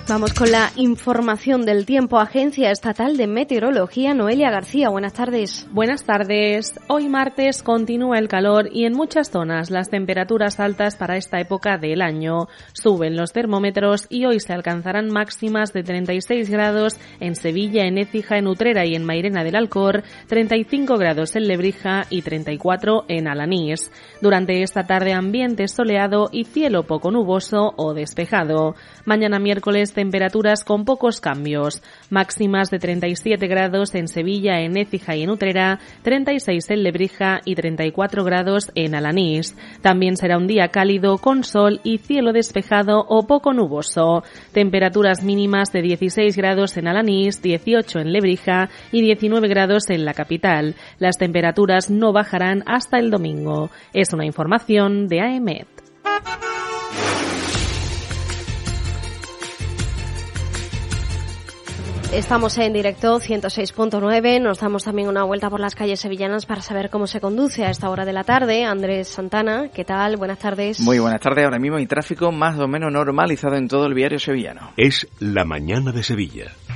Vamos con la información del tiempo. Agencia Estatal de Meteorología, Noelia García. Buenas tardes. Buenas tardes. Hoy martes continúa el calor y en muchas zonas las temperaturas altas para esta época del año. Suben los termómetros y hoy se alcanzarán máximas de 36 grados en Sevilla, en Écija, en Utrera y en Mairena del Alcor, 35 grados en Lebrija y 34 en Alanís. Durante esta tarde ambiente soleado y cielo poco nuboso o despejado. Mañana miércoles temperaturas con pocos cambios. Máximas de 37 grados en Sevilla, en Écija y en Utrera, 36 en Lebrija y 34 grados en Alanís. También será un día cálido con sol y cielo despejado o poco nuboso. Temperaturas mínimas de 16 grados en Alanís, 18 en Lebrija y 19 grados en la capital. Las temperaturas no bajarán hasta el domingo. Es una información de AEMET. Estamos en directo 106.9, nos damos también una vuelta por las calles sevillanas para saber cómo se conduce a esta hora de la tarde. Andrés Santana, ¿qué tal? Buenas tardes. Muy buenas tardes. Ahora mismo hay tráfico más o menos normalizado en todo el viario sevillano. Es la mañana de Sevilla.